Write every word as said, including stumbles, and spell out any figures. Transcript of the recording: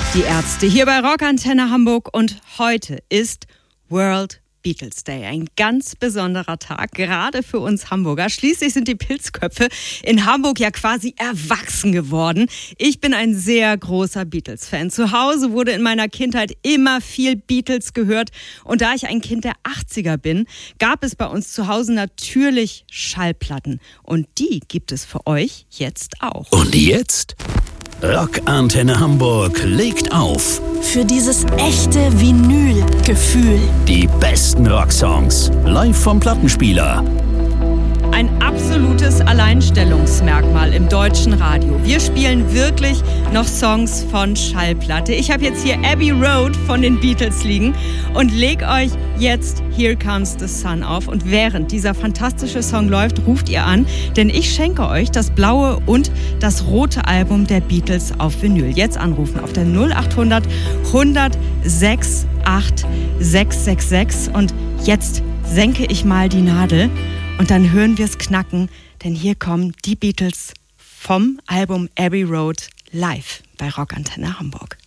Die Ärzte hier bei Rockantenne Hamburg und heute ist World Beatles Day. Ein ganz besonderer Tag, gerade für uns Hamburger. Schließlich sind die Pilzköpfe in Hamburg ja quasi erwachsen geworden. Ich bin ein sehr großer Beatles-Fan. Zu Hause wurde in meiner Kindheit immer viel Beatles gehört. Und da ich ein Kind der achtziger bin, gab es bei uns zu Hause natürlich Schallplatten. Und die gibt es für euch jetzt auch. Und jetzt? Rockantenne Hamburg legt auf. Für dieses echte Vinyl-Gefühl. Die besten Rocksongs live vom Plattenspieler. Ein absolutes Alleinstellungsmerkmal im deutschen Radio. Wir spielen wirklich noch Songs von Schallplatte. Ich habe jetzt hier Abbey Road von den Beatles liegen und leg euch jetzt Here Comes the Sun auf. Und während dieser fantastische Song läuft, ruft ihr an, denn ich schenke euch das blaue und das rote Album der Beatles auf Vinyl. Jetzt anrufen auf der null achthundert hundert sechs acht sechs sechs sechs und jetzt senke ich mal die Nadel. Und dann hören wir es knacken, denn hier kommen die Beatles vom Album Abbey Road live bei Rockantenne Hamburg.